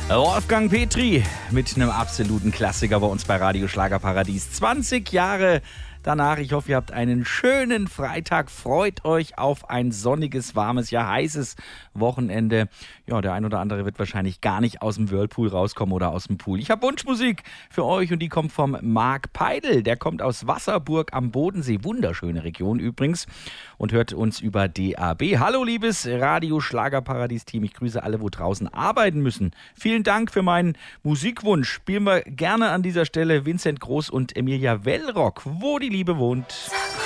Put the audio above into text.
Wolfgang Petri mit einem absoluten Klassiker bei uns bei Radio Schlagerparadies. 20 Jahre danach. Ich hoffe, ihr habt einen schönen Freitag. Freut euch auf ein sonniges, warmes, ja heißes Wochenende. Ja, der ein oder andere wird wahrscheinlich gar nicht aus dem Whirlpool rauskommen oder aus dem Pool. Ich habe Wunschmusik für euch und die kommt vom Marc Peidl. Der kommt aus Wasserburg am Bodensee. Wunderschöne Region übrigens. Und hört uns über DAB. Hallo, liebes Radio Schlagerparadies-Team. Ich grüße alle, wo draußen arbeiten müssen. Vielen Dank für meinen Musikwunsch. Spielen wir gerne an dieser Stelle Vincent Groß und Emilia Wellrock, wo die Liebe wohnt.